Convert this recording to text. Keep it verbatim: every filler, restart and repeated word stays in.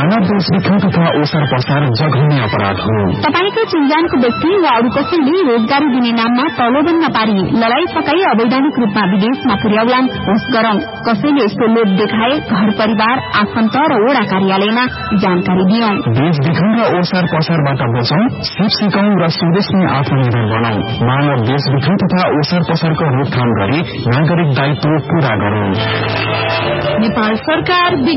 मानव देशभित्र तथा ओसार पसार जघन्य अपराध हो। तपाईको चिन्जानको व्यक्ति वा अरू कसैले रोजगारी दिने नाममा प्रलोभन नपारी लडाई सकाई अवैधानिक रूपमा विदेशमा पुर्याउलान् होस् गरौं। कसैले यस्तो लोभ देखाए घर परिवार आफन्त र वडा कार्यालयमा जानकारी दियौं। देशभित्र र ओसार पसारबाट बचौं, सिप सिकौं र स्वदेशमै आत्मनिर्भर बनाऊ। मानव देशभित्र तथा ओसार पसारको रोकथाम गरी नागरिक दायित्व पूरा गरौं। नेपाल सरकार